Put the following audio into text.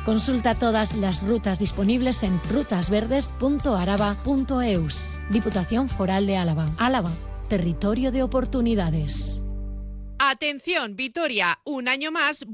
Consulta todas las rutas disponibles en rutasverdes.araba.eus. Diputación Foral de Álava. Álava, territorio de oportunidades. Atención, Vitoria, un año más